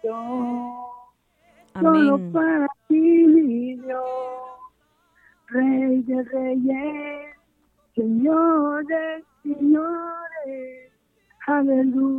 Solo Amén. para ti, mi Dios, Rey de reyes, Señor de señores, aleluya.